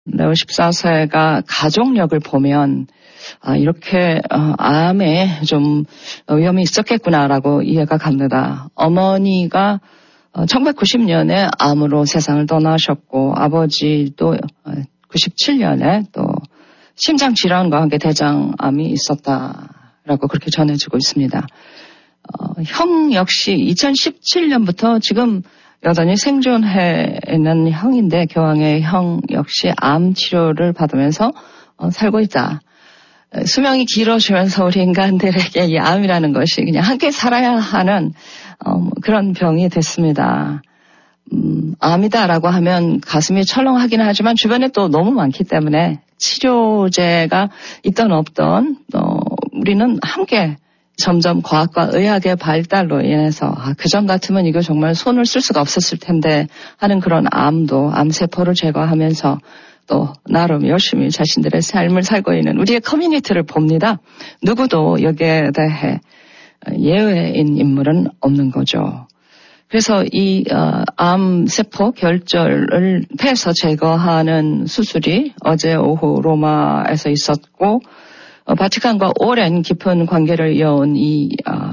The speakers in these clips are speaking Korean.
레오 14세가 가족력을 보면 이렇게 암에 좀 위험이 있었겠구나라고 이해가 갑니다. 어머니가 1990년에 암으로 세상을 떠나셨고 아버지도 97년에 또 심장 질환과 함께 대장암이 있었다라고 그렇게 전해지고 있습니다. 형 역시 2017년부터 지금 여전히 생존해 있는 형인데 교황의 형 역시 암 치료를 받으면서 살고 있다. 수명이 길어지면서 우리 인간들에게 이 암이라는 것이 그냥 함께 살아야 하는 그런 병이 됐습니다. 암이다라고 하면 가슴이 철렁하긴 하지만 주변에 또 너무 많기 때문에 치료제가 있던 없던 우리는 함께 점점 과학과 의학의 발달로 인해서 그전 같으면 이거 정말 손을 쓸 수가 없었을 텐데 하는 그런 암세포를 제거하면서 또 나름 열심히 자신들의 삶을 살고 있는 우리의 커뮤니티를 봅니다. 누구도 여기에 대해 예외인 인물은 없는 거죠. 그래서 이 암세포 결절을 폐에서 제거하는 수술이 어제 오후 로마에서 있었고 바티칸과 오랜 깊은 관계를 이어온 이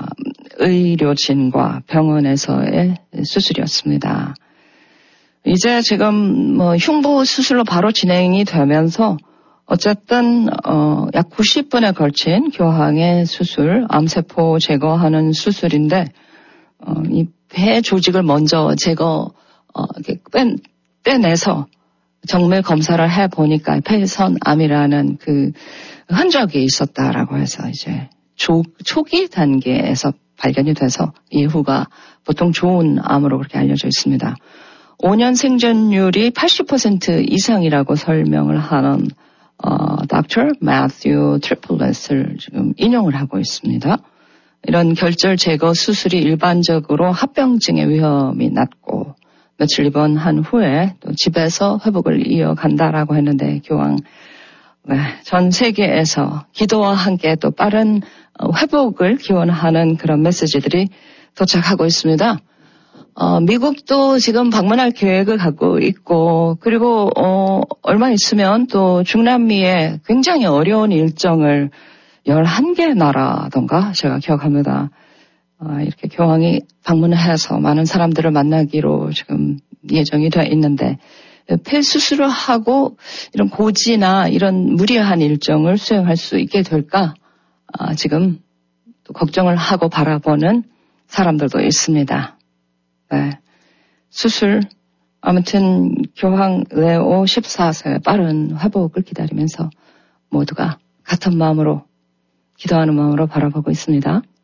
의료진과 병원에서의 수술이었습니다. 이제 지금 흉부 수술로 바로 진행이 되면서 어쨌든 약 90분에 걸친 교황의 수술, 암세포 제거하는 수술인데 이 폐 조직을 먼저 빼내서 정밀 검사를 해보니까 폐선암이라는 그 흔적이 있었다라고 해서 이제 초기 단계에서 발견이 돼서 이후가 보통 좋은 암으로 그렇게 알려져 있습니다. 5년 생존율이 80% 이상이라고 설명을 하는 Dr. Matthew Triplett을 지금 인용을 하고 있습니다. 이런 결절 제거 수술이 일반적으로 합병증의 위험이 낮고 며칠 입원한 후에 또 집에서 회복을 이어간다라고 했는데 교황 전 세계에서 기도와 함께 또 빠른 회복을 기원하는 그런 메시지들이 도착하고 있습니다. 미국도 지금 방문할 계획을 갖고 있고 그리고 얼마 있으면 또 중남미에 굉장히 어려운 일정을 11개 나라던가 제가 기억합니다. 이렇게 교황이 방문해서 많은 사람들을 만나기로 지금 예정이 되어 있는데 폐 수술을 하고 이런 고지나 이런 무리한 일정을 수행할 수 있게 될까 지금 또 걱정을 하고 바라보는 사람들도 있습니다. 네. 수술 아무튼 교황 레오 14세의 빠른 회복을 기다리면서 모두가 같은 마음으로 기도하는 마음으로 바라보고 있습니다.